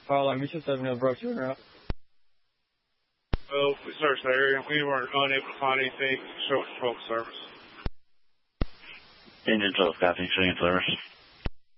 Caller, we just have no brochure now. Well, we searched the area and we were unable to find anything to show patrol service. Engine 12, copy, showing service.